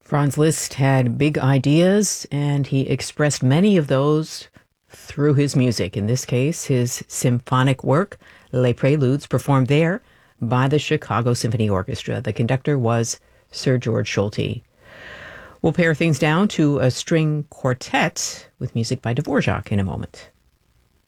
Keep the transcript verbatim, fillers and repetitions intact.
Franz Liszt had big ideas, and he expressed many of those through his music. In this case, his symphonic work, Les Préludes, performed there by the Chicago Symphony Orchestra. The conductor was Sir George Solti. We'll pare things down to a string quartet with music by Dvorak in a moment.